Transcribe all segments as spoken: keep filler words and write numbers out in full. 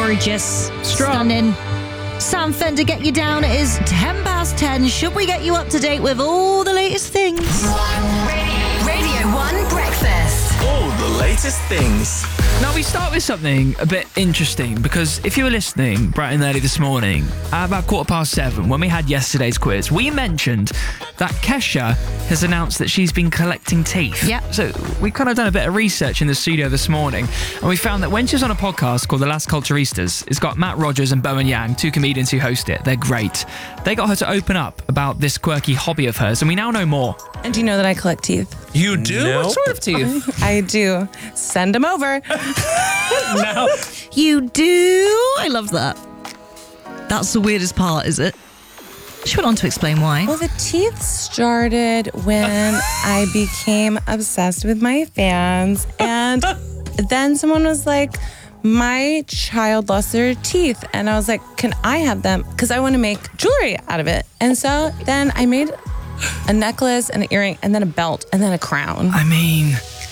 Gorgeous. Strong. Stunning. Sam Fender, get you down. It is ten past ten. Should we get you up to date with all the latest things? Radio one Breakfast. All the latest things. Now, we start with something a bit interesting, because if you were listening bright and early this morning, at about quarter past seven, when we had yesterday's quiz, we mentioned that Kesha has announced that she's been collecting teeth. Yep. So we kind of done a bit of research in the studio this morning, and we found that when she was on a podcast called The Last Culturistas, it's got Matt Rogers and Bowen Yang, two comedians who host it. They're great. They got her to open up about this quirky hobby of hers, and we now know more. And do you know that I collect teeth? You do? No. What sort of teeth? I do. Send them over. No. You do? I love that. That's the weirdest part, is it? She went on to explain why. Well, the teeth started when I became obsessed with my fans. And then someone was like, my child lost their teeth. And I was like, can I have them? Because I want to make jewelry out of it. And so then I made a necklace, an earring, and then a belt, and then a crown. I mean,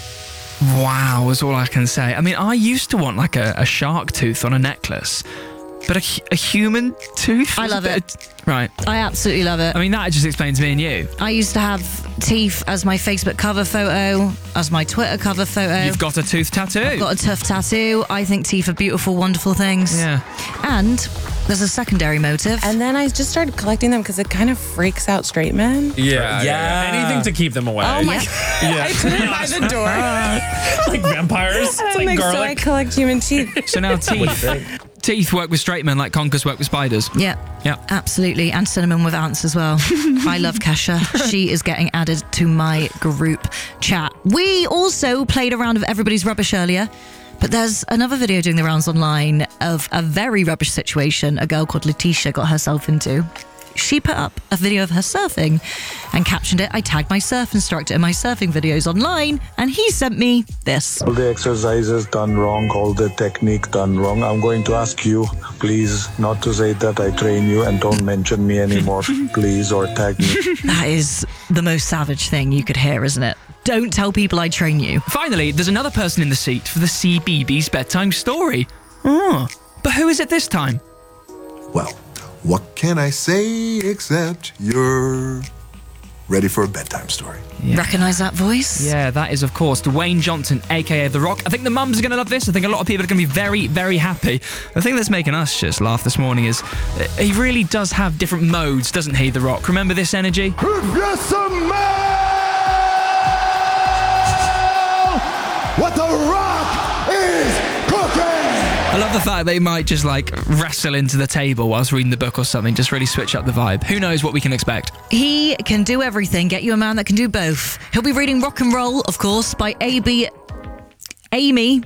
wow, is all I can say. I mean, I used to want like a, a shark tooth on a necklace, but a, a human tooth? I love it. Right. I absolutely love it. I mean, that just explains me and you. I used to have teeth as my Facebook cover photo, as my Twitter cover photo. You've got a tooth tattoo. I've got a tough tattoo. I think teeth are beautiful, wonderful things. Yeah. And there's a secondary motive. And then I just started collecting them because it kind of freaks out straight men. Yeah, Yeah. yeah. Anything to keep them away. Oh my Yeah. God. I put it by the door. Like vampires. It's I'm like, like, so I garlic. collect human teeth. So now teeth. Teeth work with straight men like conkers work with spiders. Yeah. Yeah. Absolutely. And cinnamon with ants as well. I love Kesha. She is getting added to my group chat. We also played a round of Everybody's Rubbish earlier, but there's another video doing the rounds online of a very rubbish situation a girl called Letitia got herself into. She put up a video of her surfing and captioned it. I tagged my surf instructor in my surfing videos online, and he sent me this. All the exercises done wrong, all the technique done wrong. I'm going to ask you, please, not to say that I train you and don't mention me anymore, please, or tag me. That is the most savage thing you could hear, isn't it? Don't tell people I train you. Finally, there's another person in the seat for the C B B S bedtime story. Oh, but who is it this time? Well, what can I say except you're ready for a bedtime story? Yeah. Recognise that voice? Yeah, that is, of course, Dwayne Johnson, a k a. The Rock. I think the mums are going to love this. I think a lot of people are going to be very, very happy. The thing that's making us just laugh this morning is uh, he really does have different modes, doesn't he, The Rock? Remember this energy? Yes, man! What the Rock is cooking! I love the fact they might just, like, wrestle into the table whilst reading the book or something, just really switch up the vibe. Who knows what we can expect? He can do everything. Get you a man that can do both. He'll be reading Rock and Roll, of course, by A B Amy